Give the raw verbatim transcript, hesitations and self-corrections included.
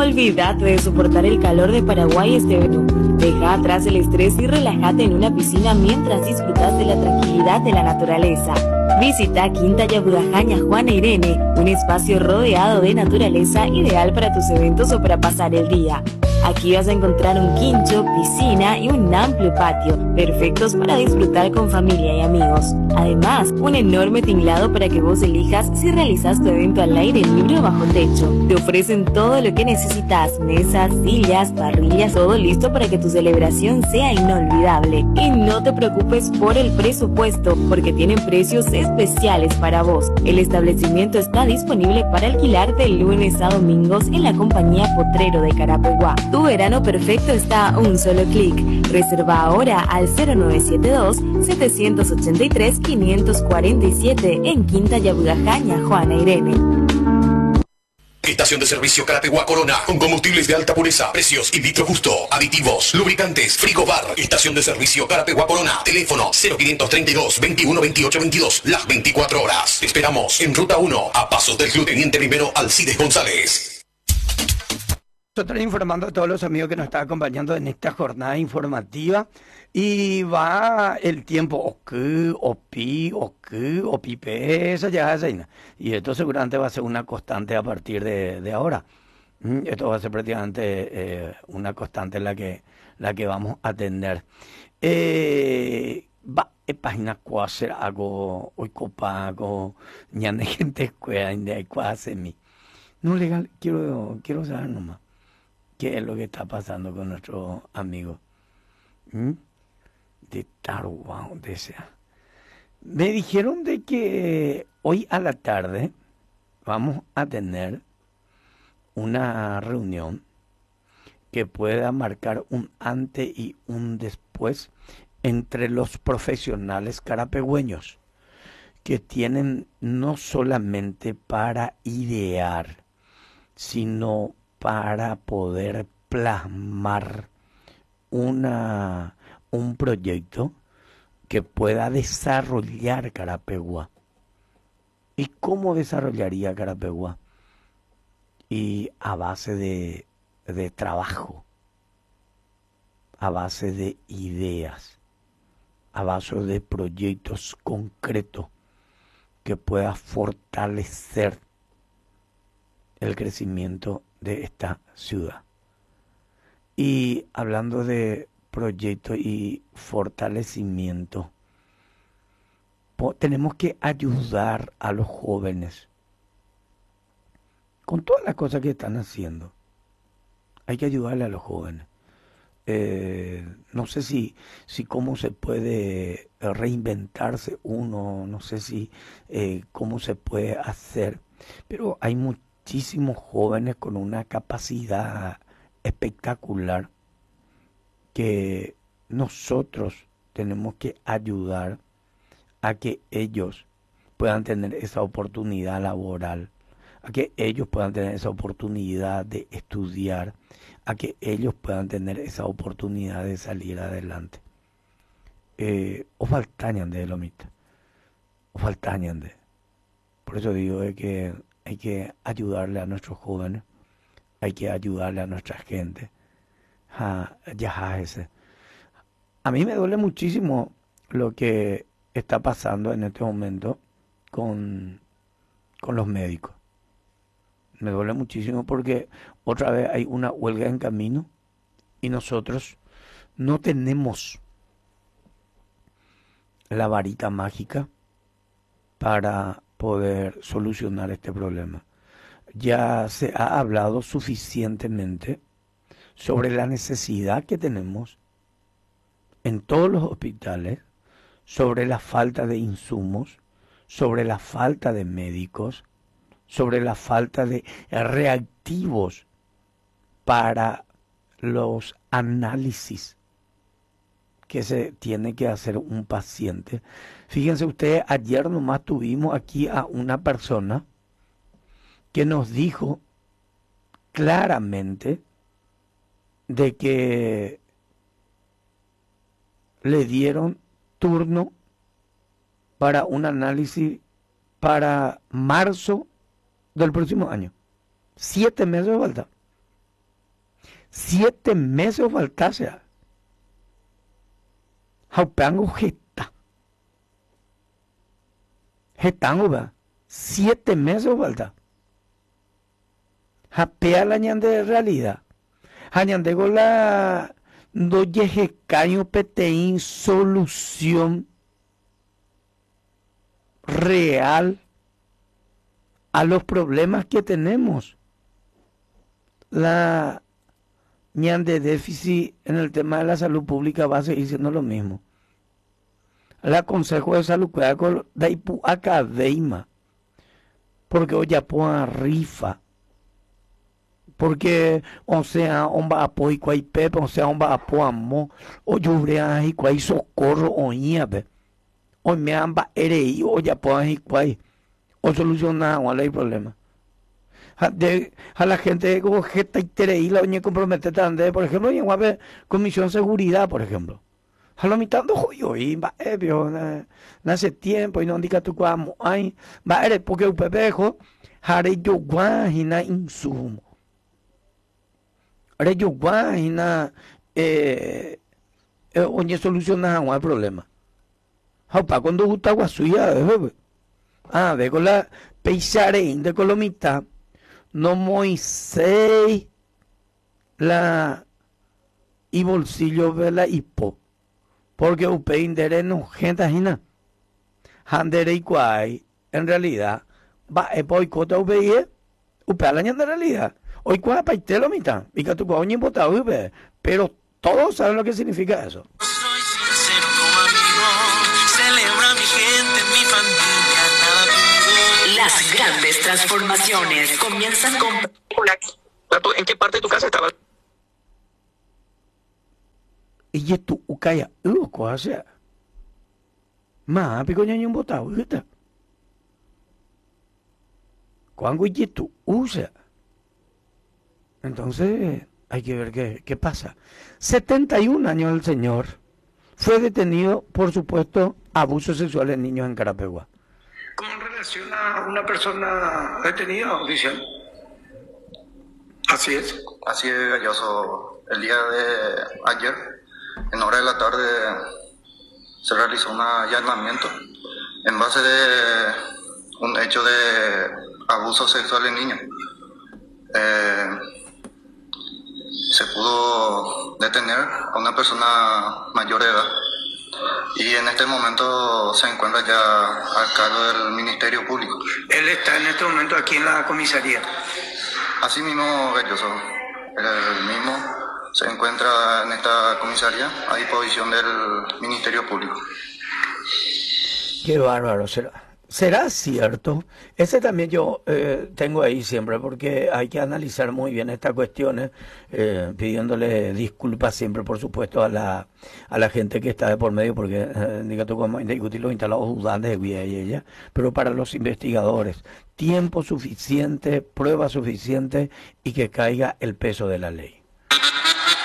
Olvídate de soportar el calor de Paraguay este verano. Deja atrás el estrés y relájate en una piscina mientras disfrutas de la tranquilidad de la naturaleza. Visita Quinta Yabugajaña Juana Irene, un espacio rodeado de naturaleza ideal para tus eventos o para pasar el día. Aquí vas a encontrar un quincho, piscina y un amplio patio, perfectos para disfrutar con familia y amigos. Además, un enorme tinglado para que vos elijas si realizas tu evento al aire libre o bajo techo. Te ofrecen todo lo que necesitas, mesas, sillas, parrillas, todo listo para que tu celebración sea inolvidable. Y no te preocupes por el presupuesto, porque tienen precios especiales para vos. El establecimiento está disponible para alquilar de lunes a domingos en la compañía Potrero de Carapeguá. Tu verano perfecto está a un solo clic. Reserva ahora al cero nueve siete dos, siete ocho tres, cinco cuatro siete en Quinta Yabugajaña Juana Irene. Estación de servicio Carapeguá Corona, con combustibles de alta pureza, precios y litro justo, aditivos, lubricantes, frigobar. Estación de servicio Carapeguá Corona, teléfono cero quinientos treinta y dos, veintiuno, veintiocho, veintidós, las veinticuatro horas. Te esperamos en Ruta uno, a pasos del Club Teniente Primero Alcides González. Nosotros informando a todos los amigos que nos están acompañando en esta jornada informativa, y va el tiempo ok, opi, ok, opipe, esa ya es ahí. Y esto seguramente va a ser una constante a partir de, de ahora. Mm, Esto va a ser prácticamente eh, una constante la que, la que vamos a tener. Eh, va, eh, página cuáser algo, hoy copago, ñane gente escuela, inde hay cuásemi. No legal, quiero, quiero saber nomás qué es lo que está pasando con nuestro amigo. ¿Mm? De Taruá, donde sea. Me dijeron de que hoy a la tarde vamos a tener una reunión que pueda marcar un antes y un después entre los profesionales carapegüeños, que tienen no solamente para idear, sino para poder plasmar una, un proyecto que pueda desarrollar Carapeguá. ¿Y cómo desarrollaría Carapeguá? Y a base de, de trabajo, a base de ideas, a base de proyectos concretos que pueda fortalecer el crecimiento de esta ciudad. Y hablando de proyecto y fortalecimiento, tenemos que ayudar a los jóvenes con todas las cosas que están haciendo. Hay que ayudarle a los jóvenes. Eh, no sé si, si cómo se puede reinventarse uno, no sé si eh, cómo se puede hacer, pero hay muchísimos jóvenes con una capacidad espectacular que nosotros tenemos que ayudar a que ellos puedan tener esa oportunidad laboral, a que ellos puedan tener esa oportunidad de estudiar, a que ellos puedan tener esa oportunidad de salir adelante. Eh, o faltañan de lomita, o faltañan de. Por eso digo de que hay que ayudarle a nuestros jóvenes, hay que ayudarle a nuestra gente. Ja, ya ese. A mí me duele muchísimo lo que está pasando en este momento con, con los médicos. Me duele muchísimo porque otra vez hay una huelga en camino y nosotros no tenemos la varita mágica para poder solucionar este problema. Ya se ha hablado suficientemente sobre la necesidad que tenemos en todos los hospitales, sobre la falta de insumos, sobre la falta de médicos, sobre la falta de reactivos para los análisis que se tiene que hacer un paciente. Fíjense ustedes, ayer nomás tuvimos aquí a una persona que nos dijo claramente de que le dieron turno para un análisis para marzo del próximo año. Siete meses de falta. Siete meses faltase. Haupango geta. Getango va. Siete meses falta. Japea la ñande de realidad. Hañande con la doye caño peteín solución real a los problemas que tenemos. La ñande déficit en el tema de la salud pública va a seguir siendo lo mismo. El Consejo de Salud cuida con Daipu Academa, porque hoy ya puedo rifa, porque o sea, homba apoy cuay pepe, o sea, homba apo amo, o lluvia y cuay socorro o iave, o me amba erei, o ya puedo y cuay, o solucionar o hay problema. De, a la gente como jeta y terei la oñe compromete también, por ejemplo, en una comisión de seguridad, por ejemplo. A lo mitad de hoyo y va ebrio, nace tiempo y no indica tu cuamo, ay, va eres porque un pepejo, haré yo guajina insumo. Haré yo guajina, eh, oñe solucionar un problema. Haupa cuando gusta guasuya, ah, ve con la peisare de colomita. No Moisés la y bolsillo de la hipo porque upe indere no gente ajena handere y cuay en realidad va e poi cota upe upe la en realidad hoy cuá paite lo mitad y que tu coño imputado upe pero todos saben lo que significa eso. Soy sincero como amigo, celebra mi gente, mi familia, nada pido. Las grandes transformaciones comienzan con... ¿En qué parte de tu casa estaba? Y tu ucaya, uh, cosa. Ma, pico ñaño un botado, ¿viste? Cuando y tu usa. Entonces, hay que ver qué, qué pasa. setenta y un años el señor fue detenido por supuesto abuso sexual en niños en Carapeguá. ¿Cómo relaciona una persona detenida, oficial? Así es. Así es, Galloso. El día de ayer, en hora de la tarde, se realizó un allanamiento en base de un hecho de abuso sexual en niños. Eh, se pudo detener a una persona mayor de edad y en este momento se encuentra ya a cargo del Ministerio Público. Él está en este momento aquí en la comisaría. Así mismo, Galloso, el mismo se encuentra en esta comisaría a disposición del Ministerio Público. Qué bárbaro será. ¿Será cierto? Ese también yo eh, tengo ahí siempre, porque hay que analizar muy bien estas cuestiones, eh, pidiéndole disculpas siempre, por supuesto, a la a la gente que está de por medio, porque, eh, diga tú, como discutir los instalados dudantes de Guía y ella, pero para los investigadores, tiempo suficiente, prueba suficiente y que caiga el peso de la ley.